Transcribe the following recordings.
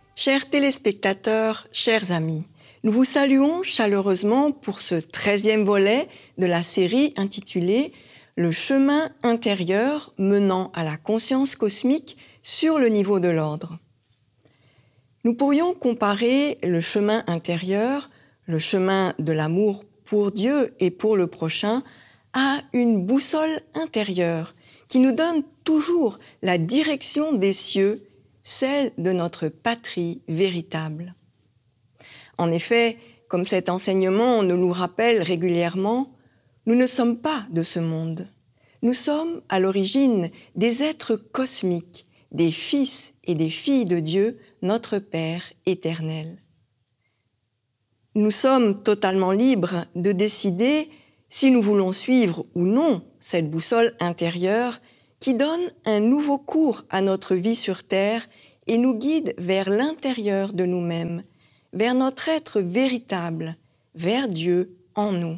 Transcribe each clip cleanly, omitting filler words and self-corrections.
Chers téléspectateurs, chers amis, nous vous saluons chaleureusement pour ce 13e volet de la série intitulée « Le chemin intérieur menant à la conscience cosmique sur le niveau de l'ordre ». Nous pourrions comparer le chemin intérieur, le chemin de l'amour pour Dieu et pour le prochain, à une boussole intérieure qui nous donne toujours la direction des cieux, celle de notre patrie véritable. En effet, comme cet enseignement nous le rappelle régulièrement, nous ne sommes pas de ce monde. Nous sommes à l'origine des êtres cosmiques, des fils et des filles de Dieu, notre Père éternel. Nous sommes totalement libres de décider si nous voulons suivre ou non cette boussole intérieure qui donne un nouveau cours à notre vie sur terre et nous guide vers l'intérieur de nous-mêmes, vers notre être véritable, vers Dieu en nous.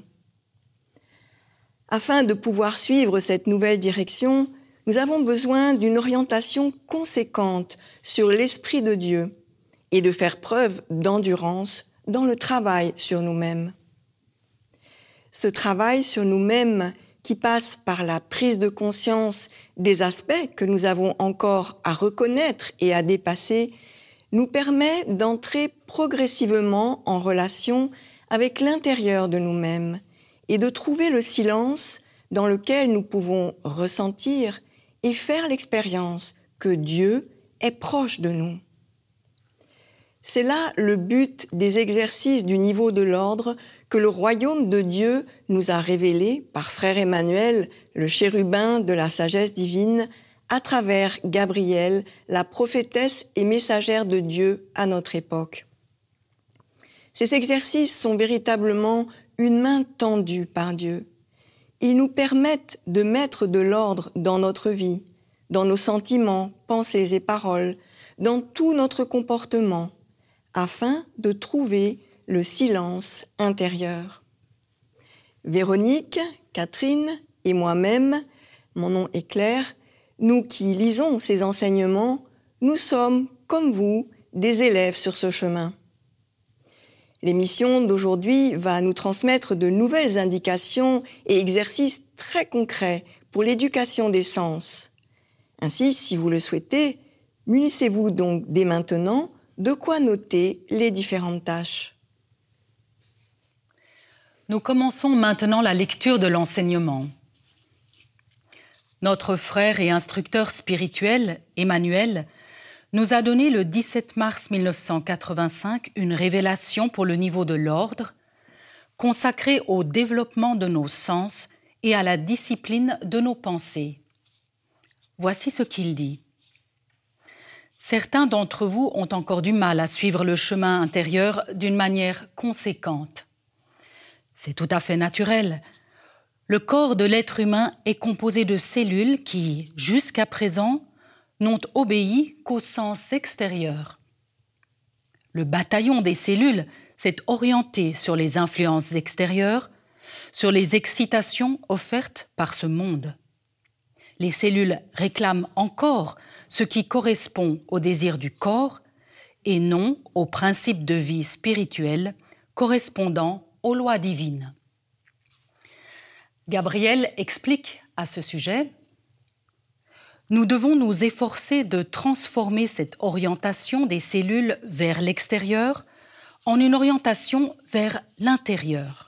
Afin de pouvoir suivre cette nouvelle direction, nous avons besoin d'une orientation conséquente sur l'Esprit de Dieu et de faire preuve d'endurance dans le travail sur nous-mêmes. Ce travail sur nous-mêmes qui passe par la prise de conscience des aspects que nous avons encore à reconnaître et à dépasser, nous permet d'entrer progressivement en relation avec l'intérieur de nous-mêmes et de trouver le silence dans lequel nous pouvons ressentir et faire l'expérience que Dieu est proche de nous. C'est là le but des exercices du niveau de l'ordre que le royaume de Dieu nous a révélé par Frère Emmanuel, le chérubin de la sagesse divine, à travers Gabrielle, la prophétesse et messagère de Dieu à notre époque. Ces exercices sont véritablement une main tendue par Dieu. Ils nous permettent de mettre de l'ordre dans notre vie, dans nos sentiments, pensées et paroles, dans tout notre comportement, afin de trouver le silence intérieur. Véronique, Catherine et moi-même, mon nom est Claire, nous qui lisons ces enseignements, nous sommes, comme vous, des élèves sur ce chemin. L'émission d'aujourd'hui va nous transmettre de nouvelles indications et exercices très concrets pour l'éducation des sens. Ainsi, si vous le souhaitez, munissez-vous donc dès maintenant de quoi noter les différentes tâches. Nous commençons maintenant la lecture de l'enseignement. Notre frère et instructeur spirituel, Emmanuel, nous a donné le 17 mars 1985 une révélation pour le niveau de l'ordre, consacrée au développement de nos sens et à la discipline de nos pensées. Voici ce qu'il dit. Certains d'entre vous ont encore du mal à suivre le chemin intérieur d'une manière conséquente. C'est tout à fait naturel. Le corps de l'être humain est composé de cellules qui, jusqu'à présent, n'ont obéi qu'au sens extérieur. Le bataillon des cellules s'est orienté sur les influences extérieures, sur les excitations offertes par ce monde. Les cellules réclament encore ce qui correspond au désir du corps et non au principe de vie spirituelle correspondant aux lois divines. Gabrielle explique à ce sujet « Nous devons nous efforcer de transformer cette orientation des cellules vers l'extérieur en une orientation vers l'intérieur.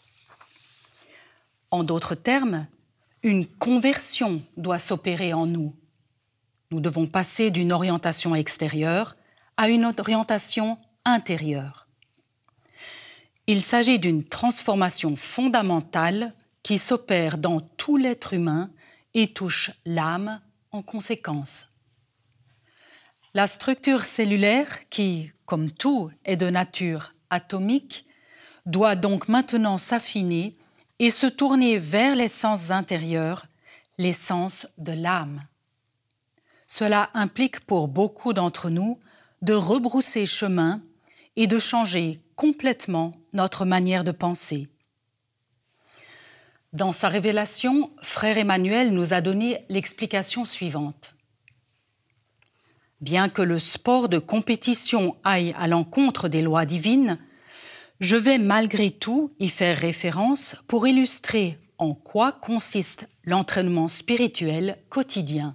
En d'autres termes, une conversion doit s'opérer en nous. Nous devons passer d'une orientation extérieure à une orientation intérieure. Il s'agit d'une transformation fondamentale qui s'opère dans tout l'être humain et touche l'âme en conséquence. La structure cellulaire, qui, comme tout, est de nature atomique, doit donc maintenant s'affiner et se tourner vers les sens intérieurs, les sens de l'âme. Cela implique pour beaucoup d'entre nous de rebrousser chemin et de changer complètement notre manière de penser. Dans sa révélation, Frère Emmanuel nous a donné l'explication suivante. Bien que le sport de compétition aille à l'encontre des lois divines, je vais malgré tout y faire référence pour illustrer en quoi consiste l'entraînement spirituel quotidien.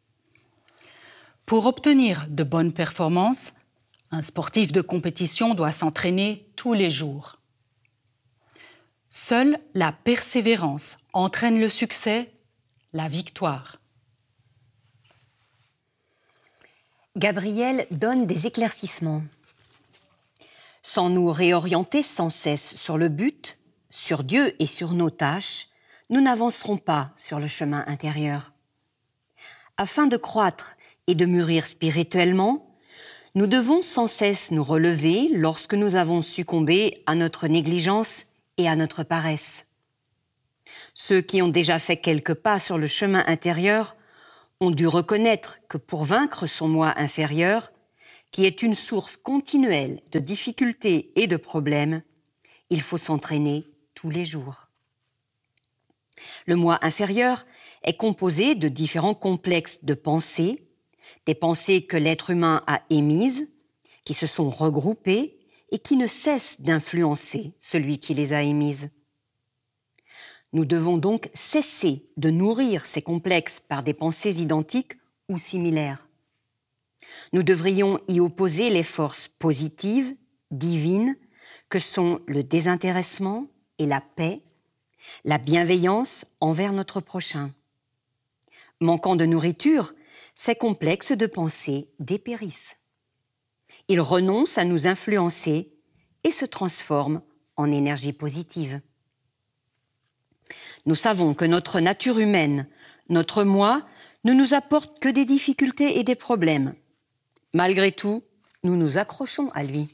Pour obtenir de bonnes performances, un sportif de compétition doit s'entraîner tous les jours. Seule la persévérance entraîne le succès, la victoire. Gabriel donne des éclaircissements. Sans nous réorienter sans cesse sur le but, sur Dieu et sur nos tâches, nous n'avancerons pas sur le chemin intérieur. Afin de croître et de mûrir spirituellement, nous devons sans cesse nous relever lorsque nous avons succombé à notre négligence et à notre paresse. Ceux qui ont déjà fait quelques pas sur le chemin intérieur ont dû reconnaître que pour vaincre son moi inférieur, qui est une source continuelle de difficultés et de problèmes, il faut s'entraîner tous les jours. Le moi inférieur est composé de différents complexes de pensées, des pensées que l'être humain a émises, qui se sont regroupées et qui ne cessent d'influencer celui qui les a émises. Nous devons donc cesser de nourrir ces complexes par des pensées identiques ou similaires. Nous devrions y opposer les forces positives, divines, que sont le désintéressement et la paix, la bienveillance envers notre prochain. Manquant de nourriture, ces complexes de pensée dépérissent. Ils renoncent à nous influencer et se transforment en énergie positive. Nous savons que notre nature humaine, notre moi, ne nous apporte que des difficultés et des problèmes. Malgré tout, nous nous accrochons à lui.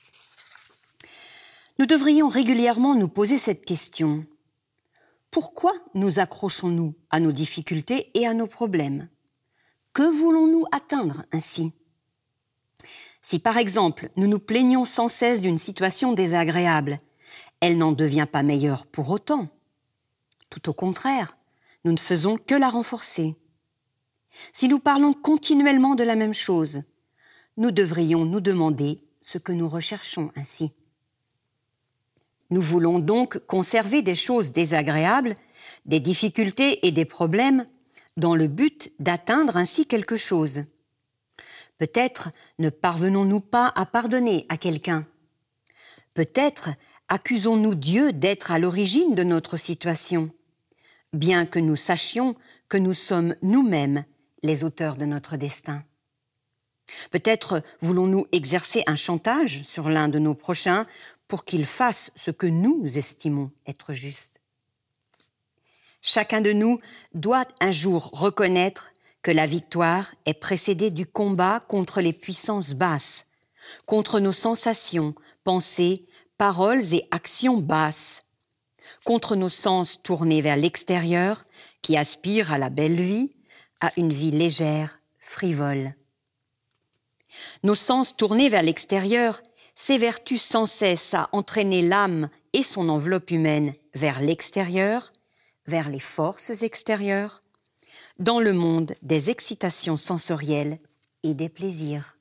Nous devrions régulièrement nous poser cette question. Pourquoi nous accrochons-nous à nos difficultés et à nos problèmes ? Que voulons-nous atteindre ainsi ? Si par exemple, nous nous plaignons sans cesse d'une situation désagréable, elle n'en devient pas meilleure pour autant. Tout au contraire, nous ne faisons que la renforcer. Si nous parlons continuellement de la même chose, nous devrions nous demander ce que nous recherchons ainsi. Nous voulons donc conserver des choses désagréables, des difficultés et des problèmes dans le but d'atteindre ainsi quelque chose. Peut-être ne parvenons-nous pas à pardonner à quelqu'un. Peut-être accusons-nous Dieu d'être à l'origine de notre situation, bien que nous sachions que nous sommes nous-mêmes les auteurs de notre destin. Peut-être voulons-nous exercer un chantage sur l'un de nos prochains pour qu'il fasse ce que nous estimons être juste. Chacun de nous doit un jour reconnaître que la victoire est précédée du combat contre les puissances basses, contre nos sensations, pensées, paroles et actions basses, contre nos sens tournés vers l'extérieur qui aspirent à la belle vie, à une vie légère, frivole. Nos sens tournés vers l'extérieur s'évertuent sans cesse à entraîner l'âme et son enveloppe humaine vers l'extérieur, vers les forces extérieures, dans le monde des excitations sensorielles et des plaisirs.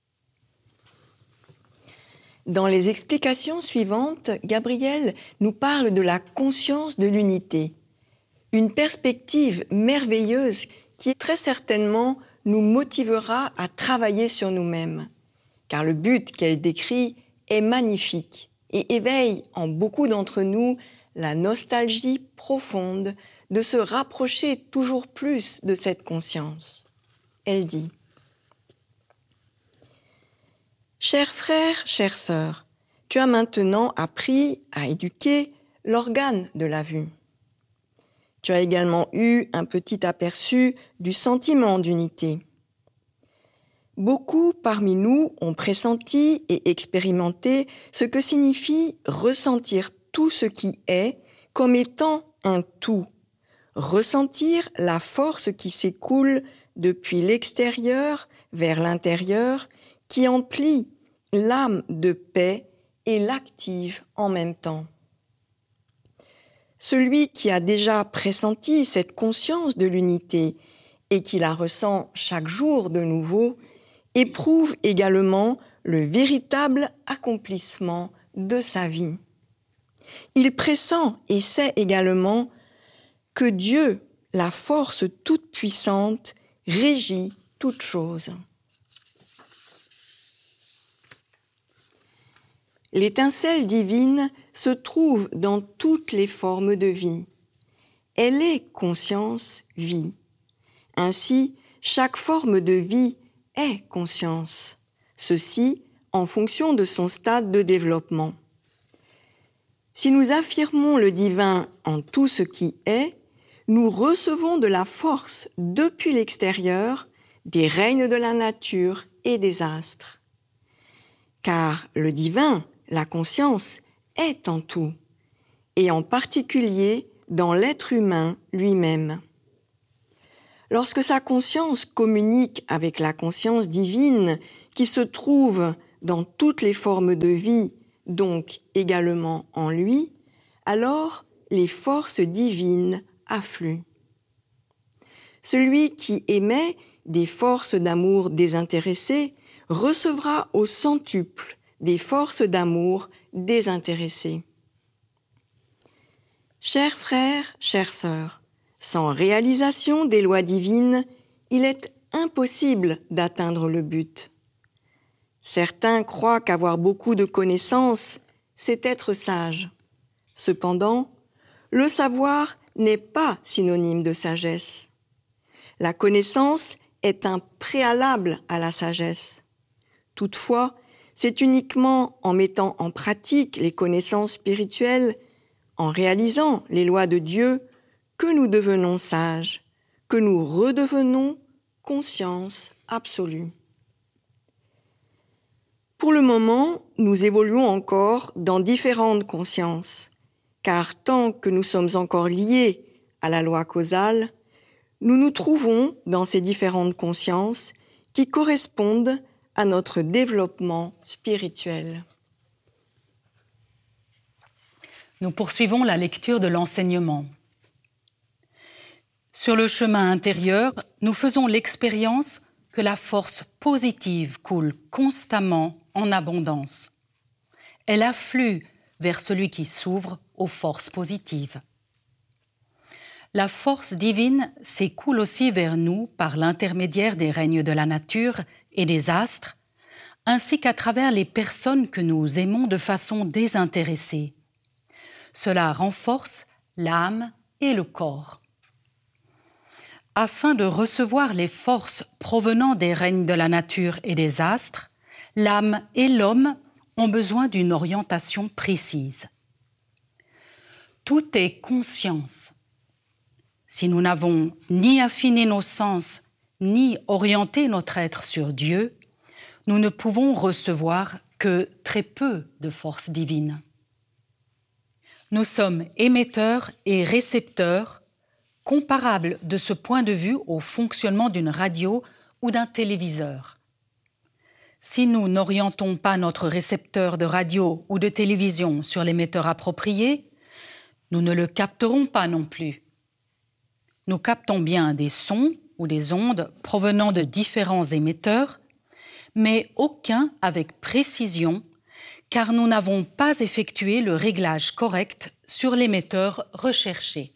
Dans les explications suivantes, Gabriel nous parle de la conscience de l'unité, une perspective merveilleuse qui très certainement nous motivera à travailler sur nous-mêmes, car le but qu'elle décrit est magnifique et éveille en beaucoup d'entre nous la nostalgie profonde de se rapprocher toujours plus de cette conscience. Elle dit : « Chers frères, chères sœurs, tu as maintenant appris à éduquer l'organe de la vue. Tu as également eu un petit aperçu du sentiment d'unité. Beaucoup parmi nous ont pressenti et expérimenté ce que signifie ressentir tout ce qui est comme étant un tout, ressentir la force qui s'écoule depuis l'extérieur vers l'intérieur, qui emplit l'âme de paix et l'active en même temps. Celui qui a déjà pressenti cette conscience de l'unité et qui la ressent chaque jour de nouveau éprouve également le véritable accomplissement de sa vie. Il pressent et sait également que Dieu, la force toute-puissante, régit toutes choses. L'étincelle divine se trouve dans toutes les formes de vie. Elle est conscience, vie. Ainsi, chaque forme de vie est conscience. Ceci en fonction de son stade de développement. Si nous affirmons le divin en tout ce qui est, nous recevons de la force depuis l'extérieur des règnes de la nature et des astres. Car le divin, la conscience, est en tout, et en particulier dans l'être humain lui-même. Lorsque sa conscience communique avec la conscience divine qui se trouve dans toutes les formes de vie, donc également en lui, alors les forces divines affluent. Celui qui émet des forces d'amour désintéressées recevra au centuple des forces d'amour désintéressées. Chers frères, chères sœurs, sans réalisation des lois divines, il est impossible d'atteindre le but. Certains croient qu'avoir beaucoup de connaissances, c'est être sage. Cependant, le savoir n'est pas synonyme de sagesse. La connaissance est un préalable à la sagesse. Toutefois, c'est uniquement en mettant en pratique les connaissances spirituelles, en réalisant les lois de Dieu, que nous devenons sages, que nous redevenons conscience absolue. Pour le moment, nous évoluons encore dans différentes consciences, car tant que nous sommes encore liés à la loi causale, nous nous trouvons dans ces différentes consciences qui correspondent à notre développement spirituel. Nous poursuivons la lecture de l'enseignement. Sur le chemin intérieur, nous faisons l'expérience que la force positive coule constamment en abondance. Elle afflue vers celui qui s'ouvre aux forces positives. La force divine s'écoule aussi vers nous par l'intermédiaire des règnes de la nature et des astres, ainsi qu'à travers les personnes que nous aimons de façon désintéressée. Cela renforce l'âme et le corps. Afin de recevoir les forces provenant des règnes de la nature et des astres, l'âme et l'homme ont besoin d'une orientation précise. Tout est conscience. Si nous n'avons ni affiné nos sens, ni orienté notre être sur Dieu, nous ne pouvons recevoir que très peu de force divine. Nous sommes émetteurs et récepteurs, comparables de ce point de vue au fonctionnement d'une radio ou d'un téléviseur. Si nous n'orientons pas notre récepteur de radio ou de télévision sur l'émetteur approprié, nous ne le capterons pas non plus. Nous captons bien des sons ou des ondes provenant de différents émetteurs, mais aucun avec précision, car nous n'avons pas effectué le réglage correct sur l'émetteur recherché.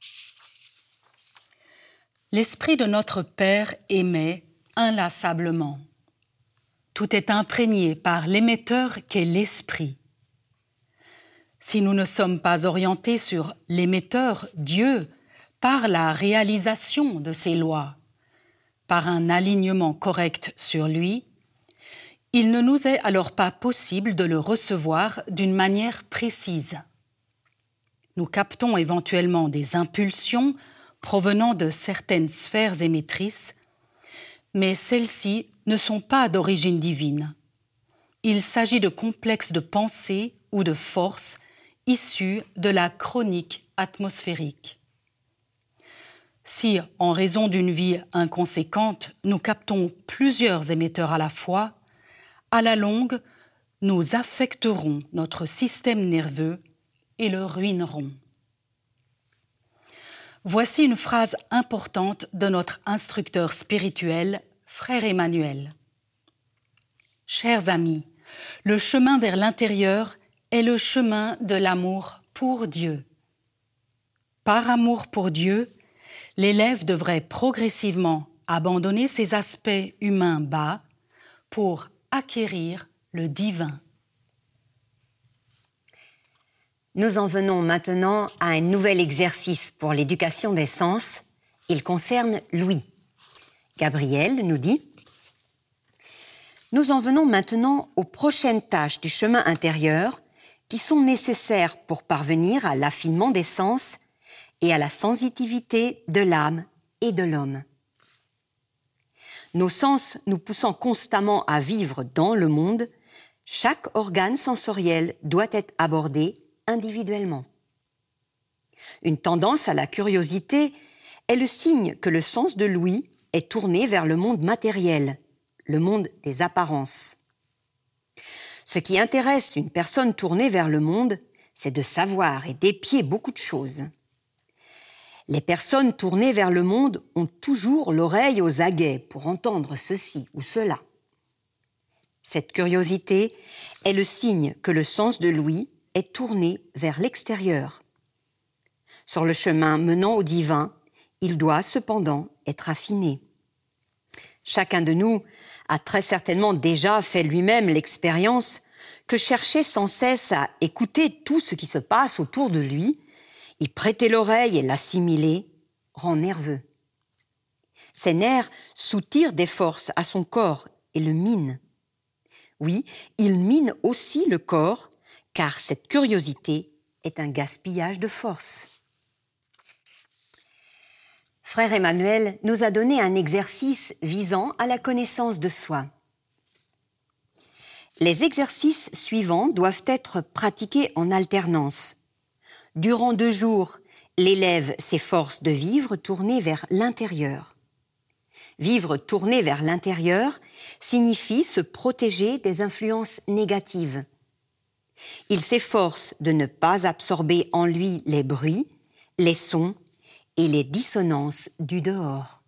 L'Esprit de notre Père émet inlassablement. Tout est imprégné par l'émetteur qu'est l'Esprit. Si nous ne sommes pas orientés sur l'émetteur, Dieu, par la réalisation de ses lois, par un alignement correct sur lui, il ne nous est alors pas possible de le recevoir d'une manière précise. Nous captons éventuellement des impulsions provenant de certaines sphères émettrices, mais celles-ci ne sont pas d'origine divine. Il s'agit de complexes de pensée ou de force issus de la chronique atmosphérique. Si, en raison d'une vie inconséquente, nous captons plusieurs émetteurs à la fois, à la longue, nous affecterons notre système nerveux et le ruinerons. Voici une phrase importante de notre instructeur spirituel, Frère Emmanuel. Chers amis, le chemin vers l'intérieur est le chemin de l'amour pour Dieu. Par amour pour Dieu, l'élève devrait progressivement abandonner ses aspects humains bas pour acquérir le divin. Nous en venons maintenant à un nouvel exercice pour l'éducation des sens. Il concerne l'ouïe. Gabriel nous dit « Nous en venons maintenant aux prochaines tâches du chemin intérieur qui sont nécessaires pour parvenir à l'affinement des sens et à la sensitivité de l'âme et de l'homme. Nos sens nous poussant constamment à vivre dans le monde, chaque organe sensoriel doit être abordé individuellement. Une tendance à la curiosité est le signe que le sens de l'ouïe est tourné vers le monde matériel, le monde des apparences. Ce qui intéresse une personne tournée vers le monde, c'est de savoir et d'épier beaucoup de choses. Les personnes tournées vers le monde ont toujours l'oreille aux aguets pour entendre ceci ou cela. Cette curiosité est le signe que le sens de l'ouïe est tourné vers l'extérieur. Sur le chemin menant au divin, il doit cependant être affiné. Chacun de nous a très certainement déjà fait lui-même l'expérience que chercher sans cesse à écouter tout ce qui se passe autour de lui, y prêter l'oreille et l'assimiler, rend nerveux. Ces nerfs soutirent des forces à son corps et le minent. Oui, il mine aussi le corps, car cette curiosité est un gaspillage de force. Frère Emmanuel nous a donné un exercice visant à la connaissance de soi. Les exercices suivants doivent être pratiqués en alternance. Durant 2 jours, l'élève s'efforce de vivre tourné vers l'intérieur. Vivre tourné vers l'intérieur signifie se protéger des influences négatives. Il s'efforce de ne pas absorber en lui les bruits, les sons et les dissonances du dehors.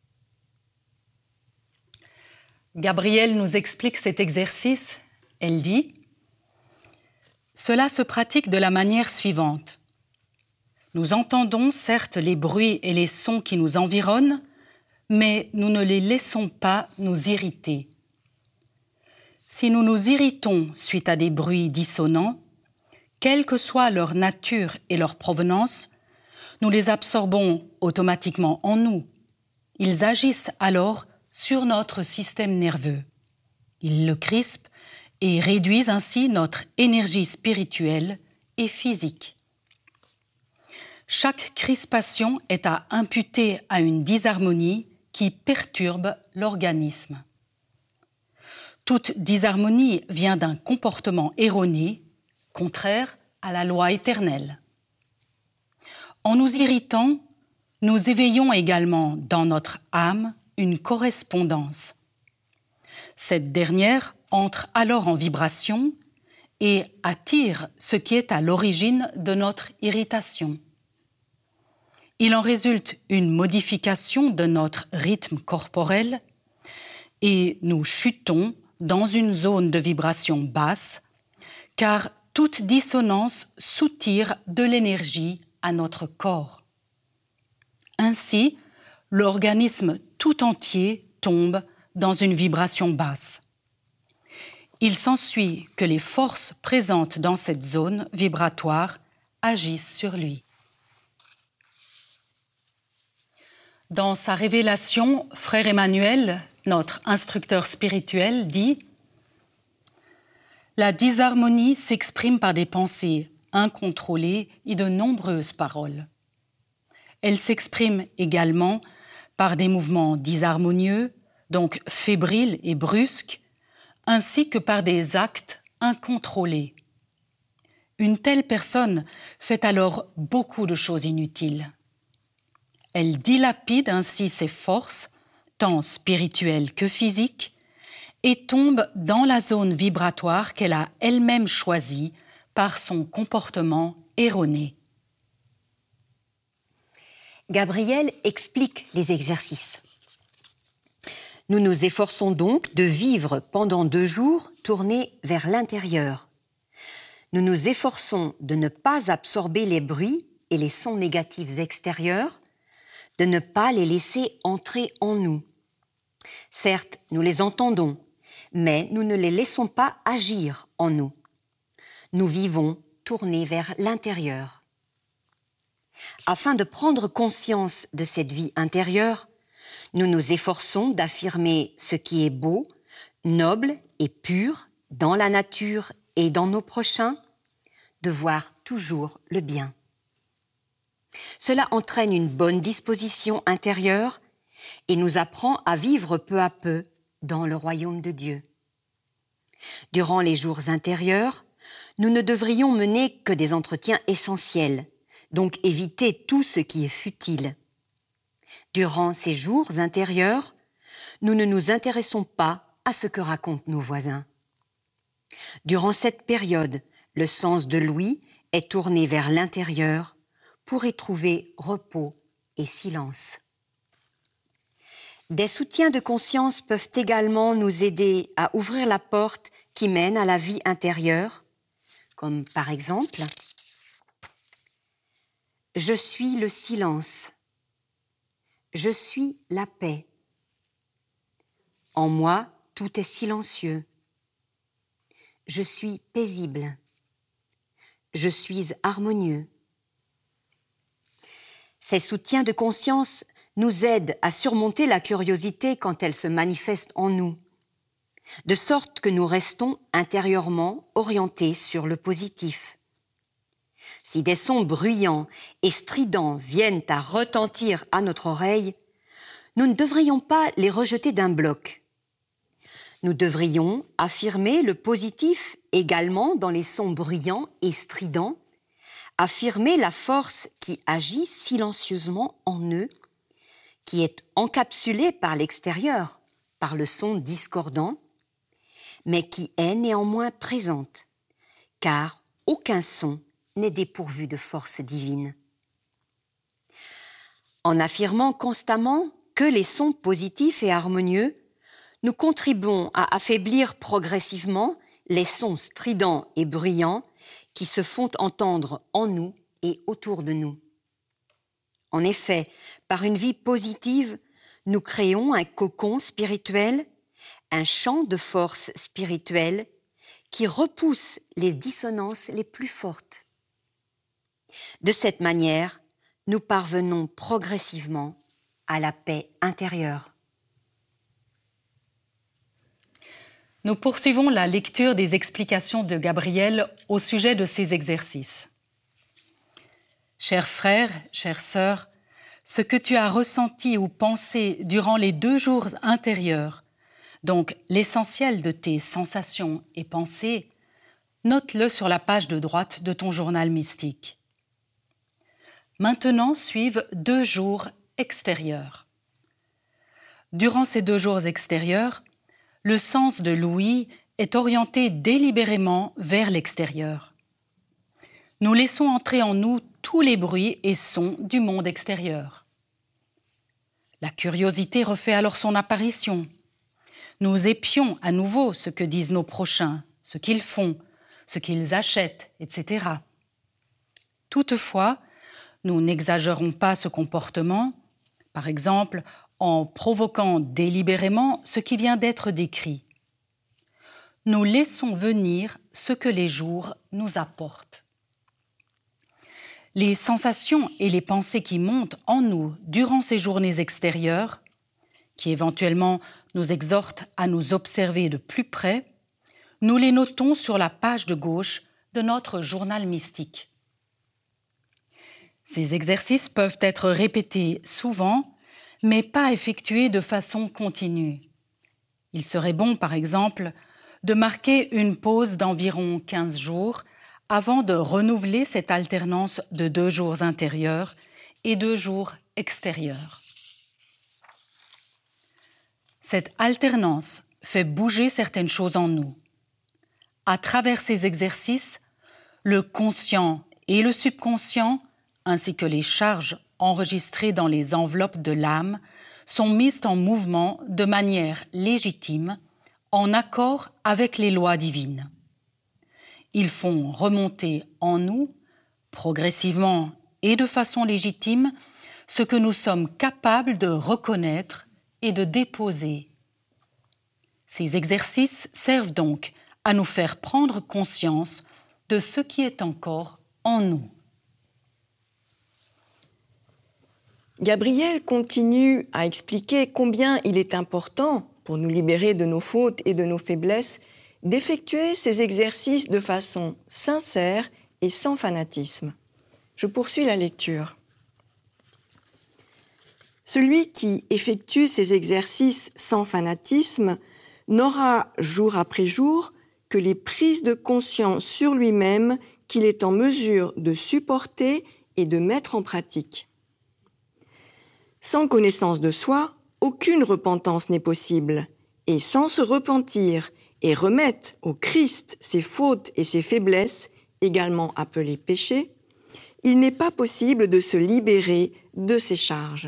Gabrielle nous explique cet exercice. Elle dit « Cela se pratique de la manière suivante. Nous entendons certes les bruits et les sons qui nous environnent, mais nous ne les laissons pas nous irriter. Si nous nous irritons suite à des bruits dissonants, quelle que soit leur nature et leur provenance, nous les absorbons automatiquement en nous. Ils agissent alors sur notre système nerveux. Ils le crispent et réduisent ainsi notre énergie spirituelle et physique. Chaque crispation est à imputer à une disharmonie qui perturbe l'organisme. Toute disharmonie vient d'un comportement erroné, contraire à la loi éternelle. En nous irritant, nous éveillons également dans notre âme une correspondance. Cette dernière entre alors en vibration et attire ce qui est à l'origine de notre irritation. Il en résulte une modification de notre rythme corporel et nous chutons dans une zone de vibration basse, car toute dissonance soutire de l'énergie à notre corps. Ainsi, l'organisme tout entier tombe dans une vibration basse. Il s'ensuit que les forces présentes dans cette zone vibratoire agissent sur lui. Dans sa révélation, Frère Emmanuel, notre instructeur spirituel, dit « La disharmonie s'exprime par des pensées incontrôlées et de nombreuses paroles. Elle s'exprime également par des mouvements disharmonieux, donc fébriles et brusques, ainsi que par des actes incontrôlés. Une telle personne fait alors beaucoup de choses inutiles. Elle dilapide ainsi ses forces, tant spirituelles que physiques, et tombe dans la zone vibratoire qu'elle a elle-même choisie par son comportement erroné. » Gabriel explique les exercices. Nous nous efforçons donc de vivre pendant 2 jours tournés vers l'intérieur. Nous nous efforçons de ne pas absorber les bruits et les sons négatifs extérieurs, de ne pas les laisser entrer en nous. Certes, nous les entendons, mais nous ne les laissons pas agir en nous. Nous vivons tournés vers l'intérieur. Afin de prendre conscience de cette vie intérieure, nous nous efforçons d'affirmer ce qui est beau, noble et pur dans la nature et dans nos prochains, de voir toujours le bien. Cela entraîne une bonne disposition intérieure et nous apprend à vivre peu à peu dans le royaume de Dieu. Durant les jours intérieurs, nous ne devrions mener que des entretiens essentiels, donc éviter tout ce qui est futile. Durant ces jours intérieurs, nous ne nous intéressons pas à ce que racontent nos voisins. Durant cette période, le sens de l'ouïe est tourné vers l'intérieur pour y trouver repos et silence. Des soutiens de conscience peuvent également nous aider à ouvrir la porte qui mène à la vie intérieure, comme par exemple « Je suis le silence ». Je suis la paix. En moi, tout est silencieux. Je suis paisible. Je suis harmonieux. Ces soutiens de conscience nous aident à surmonter la curiosité quand elle se manifeste en nous, de sorte que nous restons intérieurement orientés sur le positif. Si des sons bruyants et stridents viennent à retentir à notre oreille, nous ne devrions pas les rejeter d'un bloc. Nous devrions affirmer le positif également dans les sons bruyants et stridents, affirmer la force qui agit silencieusement en eux, qui est encapsulée par l'extérieur, par le son discordant, mais qui est néanmoins présente, car aucun son n'est dépourvu de force divine. En affirmant constamment que les sons positifs et harmonieux, nous contribuons à affaiblir progressivement les sons stridents et bruyants qui se font entendre en nous et autour de nous. En effet, par une vie positive, nous créons un cocon spirituel, un champ de force spirituelle qui repousse les dissonances les plus fortes. De cette manière, nous parvenons progressivement à la paix intérieure. Nous poursuivons la lecture des explications de Gabriel au sujet de ces exercices. Chers frères, chères sœurs, ce que tu as ressenti ou pensé durant les 2 jours intérieurs, donc l'essentiel de tes sensations et pensées, note-le sur la page de droite de ton journal mystique. Maintenant suivent 2 jours extérieurs. Durant ces 2 jours extérieurs, le sens de l'ouïe est orienté délibérément vers l'extérieur. Nous laissons entrer en nous tous les bruits et sons du monde extérieur. La curiosité refait alors son apparition. Nous épions à nouveau ce que disent nos prochains, ce qu'ils font, ce qu'ils achètent, etc. Toutefois, nous n'exagérons pas ce comportement, par exemple en provoquant délibérément ce qui vient d'être décrit. Nous laissons venir ce que les jours nous apportent. Les sensations et les pensées qui montent en nous durant ces journées extérieures, qui éventuellement nous exhortent à nous observer de plus près, nous les notons sur la page de gauche de notre journal mystique. Ces exercices peuvent être répétés souvent, mais pas effectués de façon continue. Il serait bon, par exemple, de marquer une pause d'environ 15 jours avant de renouveler cette alternance de 2 jours intérieurs et 2 jours extérieurs. Cette alternance fait bouger certaines choses en nous. À travers ces exercices, le conscient et le subconscient, ainsi que les charges enregistrées dans les enveloppes de l'âme, sont mises en mouvement de manière légitime, en accord avec les lois divines. Ils font remonter en nous, progressivement et de façon légitime, ce que nous sommes capables de reconnaître et de déposer. Ces exercices servent donc à nous faire prendre conscience de ce qui est encore en nous. Gabriel continue à expliquer combien il est important, pour nous libérer de nos fautes et de nos faiblesses, d'effectuer ces exercices de façon sincère et sans fanatisme. Je poursuis la lecture. Celui qui effectue ces exercices sans fanatisme n'aura jour après jour que les prises de conscience sur lui-même qu'il est en mesure de supporter et de mettre en pratique. Sans connaissance de soi, aucune repentance n'est possible, et sans se repentir et remettre au Christ ses fautes et ses faiblesses, également appelées péchés, il n'est pas possible de se libérer de ces charges.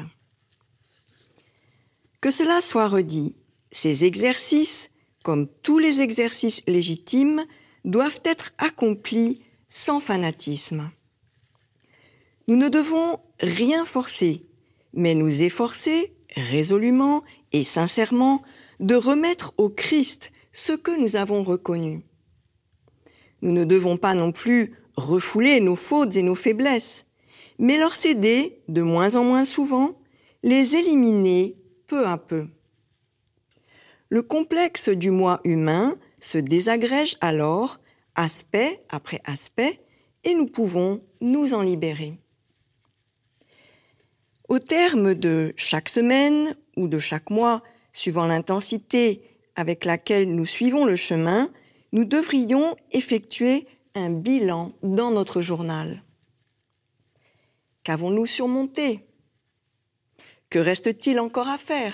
Que cela soit redit, ces exercices, comme tous les exercices légitimes, doivent être accomplis sans fanatisme. Nous ne devons rien forcer, mais nous efforcer résolument et sincèrement de remettre au Christ ce que nous avons reconnu. Nous ne devons pas non plus refouler nos fautes et nos faiblesses, mais leur céder de moins en moins souvent, les éliminer peu à peu. Le complexe du moi humain se désagrège alors, aspect après aspect, et nous pouvons nous en libérer. Au terme de chaque semaine ou de chaque mois, suivant l'intensité avec laquelle nous suivons le chemin, nous devrions effectuer un bilan dans notre journal. Qu'avons-nous surmonté ? Que reste-t-il encore à faire ?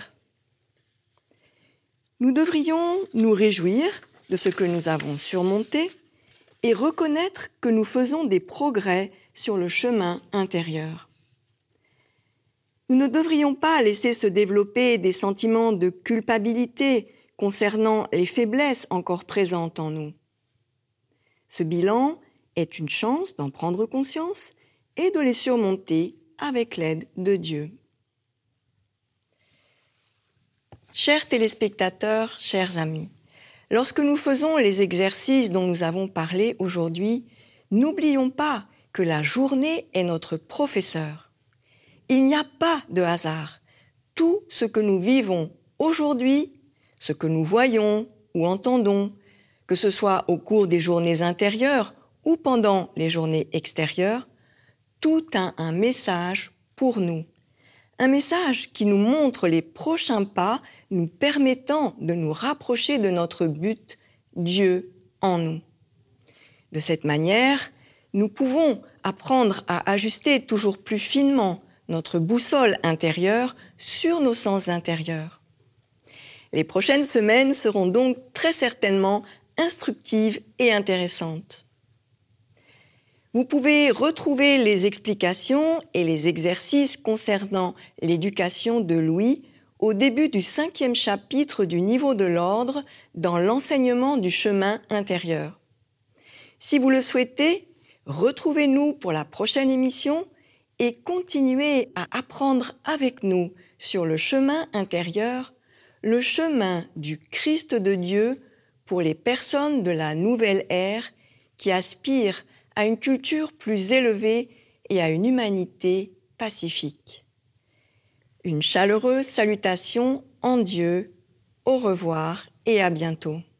Nous devrions nous réjouir de ce que nous avons surmonté et reconnaître que nous faisons des progrès sur le chemin intérieur. Nous ne devrions pas laisser se développer des sentiments de culpabilité concernant les faiblesses encore présentes en nous. Ce bilan est une chance d'en prendre conscience et de les surmonter avec l'aide de Dieu. Chers téléspectateurs, chers amis, lorsque nous faisons les exercices dont nous avons parlé aujourd'hui, n'oublions pas que la journée est notre professeur. Il n'y a pas de hasard. Tout ce que nous vivons aujourd'hui, ce que nous voyons ou entendons, que ce soit au cours des journées intérieures ou pendant les journées extérieures, tout a un message pour nous. Un message qui nous montre les prochains pas nous permettant de nous rapprocher de notre but, Dieu en nous. De cette manière, nous pouvons apprendre à ajuster toujours plus finement notre boussole intérieure sur nos sens intérieurs. Les prochaines semaines seront donc très certainement instructives et intéressantes. Vous pouvez retrouver les explications et les exercices concernant l'éducation de Louis au début du 5e chapitre du Niveau de l'Ordre dans l'enseignement du chemin intérieur. Si vous le souhaitez, retrouvez-nous pour la prochaine émission et continuez à apprendre avec nous sur le chemin intérieur, le chemin du Christ de Dieu pour les personnes de la nouvelle ère qui aspirent à une culture plus élevée et à une humanité pacifique. Une chaleureuse salutation en Dieu, au revoir et à bientôt.